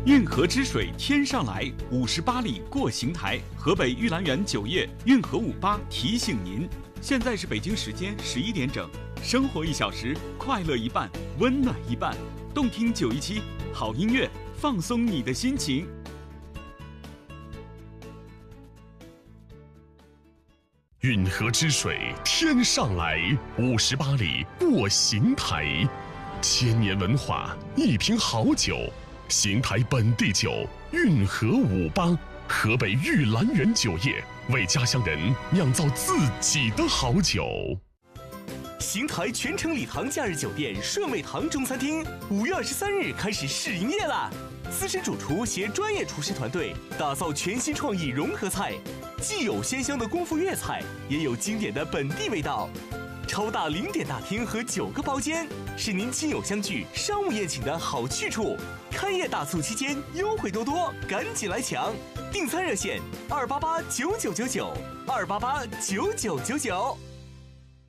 运河之水天上来，58里过邢台。河北玉兰园酒业运河58提醒您，现在是北京时间11点整。生活1小时，快乐一半，温暖一半。动听917，好音乐，放松你的心情。 运河之水天上来，58里过邢台。千年文化，一瓶好酒。邢台本地酒，运河58，河北玉兰园酒业为家乡人酿造自己的好酒。 邢台全城礼堂假日酒店顺味堂中餐厅5月23日开始试营业啦！资深主厨携专业厨师团队打造全新创意融合菜，既有鲜香的功夫粤菜，也有经典的本地味道。超大0点大厅和9个包间，是您亲友相聚、商务宴请的好去处。开业大促期间优惠多多，赶紧来抢！订餐热线：2889999，2889999。